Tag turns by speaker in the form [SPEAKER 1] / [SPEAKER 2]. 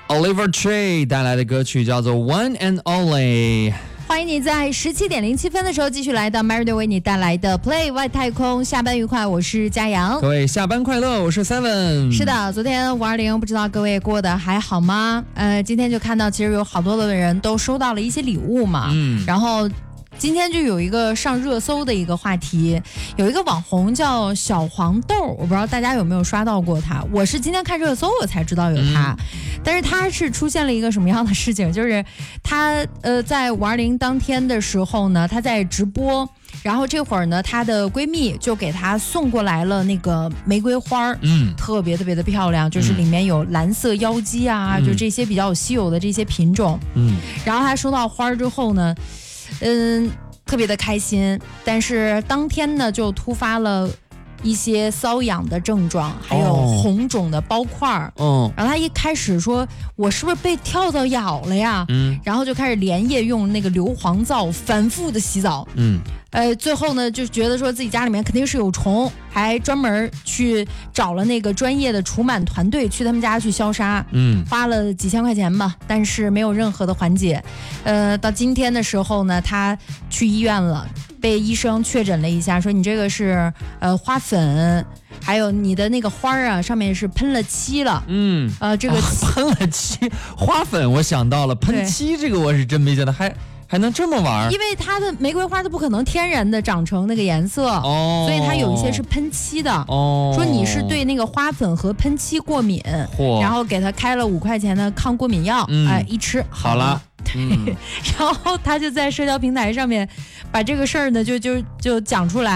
[SPEAKER 1] Oliver Tree 带来的歌曲叫做 One and Only。
[SPEAKER 2] 欢迎你在17:07的时候继续来到 Mary 为你带来的 Play 外太空，下班愉快，我是嘉阳。
[SPEAKER 1] 各位下班快乐，我是 Seven。
[SPEAKER 2] 是的，昨天520，不知道各位过得还好吗？今天就看到其实有好多的人都收到了一些礼物嘛，然后今天就有一个上热搜的一个话题，有一个网红叫小黄豆，我不知道大家有没有刷到过他。我是今天看热搜我才知道有他，但是他是出现了一个什么样的事情？就是他在520当天的时候呢，他在直播，然后这会儿呢，她的闺蜜就给她送过来了那个玫瑰花，特别特别的漂亮，就是里面有蓝色妖姬啊，就这些比较稀有的这些品种，然后她收到花之后呢。特别的开心，但是当天呢就突发了一些瘙痒的症状，还有红肿的包块然后他一开始说我是不是被跳蚤咬了呀，然后就开始连夜用那个硫磺皂反复的洗澡，最后呢就觉得说自己家里面肯定是有虫，还专门去找了那个专业的除螨团队去他们家去消杀，花了几千块钱吧，但是没有任何的缓解。到今天的时候呢，他去医院了，被医生确诊了一下，说你这个是花粉，还有你的那个花啊上面是喷了漆了，这个
[SPEAKER 1] 喷了漆，花粉我想到了，喷漆这个我是真没想到，还能这么玩？
[SPEAKER 2] 因为它的玫瑰花它不可能天然的长成那个颜色，所以它有一些是喷漆的。说你是对那个花粉和喷漆过敏，然后给他开了5块钱的抗过敏药，一吃
[SPEAKER 1] 好了。
[SPEAKER 2] 然后他就在社交平台上面把这个事儿呢就讲出来。